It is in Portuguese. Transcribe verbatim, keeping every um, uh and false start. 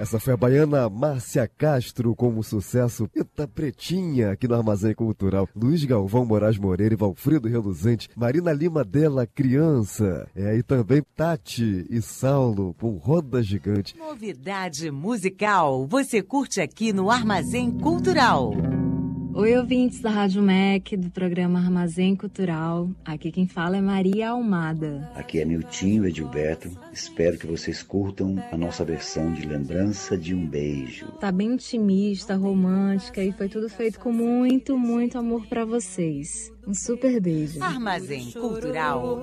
Essa foi a baiana Márcia Castro com o sucesso Eita Pretinha aqui no Armazém Cultural. Luiz Galvão Moraes Moreira e Valfrido Reluzente, Marina Lima Della Criança. É, e também Tati e Saulo com Roda Gigante. Novidade musical, você curte aqui no Armazém Cultural. Oi, ouvintes da Rádio M E C, do programa Armazém Cultural. Aqui quem fala é Maria Almada. Aqui é Miltinho Edilberto. Espero que vocês curtam a nossa versão de Lembrança de um Beijo. Tá bem intimista, romântica e foi tudo feito com muito, muito amor pra vocês. Um super beijo. Armazém Cultural.